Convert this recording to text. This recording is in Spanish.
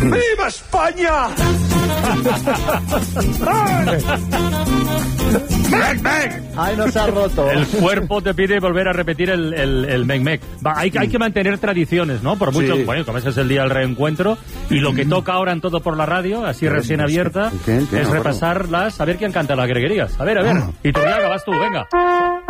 ¡Viva España! ¡Mec, mec! Ay, no se ha roto. El cuerpo te pide volver a repetir el mec-mec. Hay que mantener tradiciones, ¿no? Por mucho, bueno, como ese es el día del reencuentro, y lo que toca ahora en Todo por la Radio, así recién abierta, es repasarlas, a ver quién canta las greguerías. A ver, y tú ya vas tú, venga.